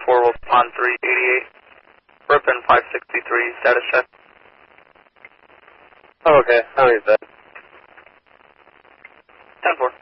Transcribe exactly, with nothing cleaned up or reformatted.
four will pond three eighty-eight. Ripon five sixty-three, status check. Oh, okay. How many is that? ten four.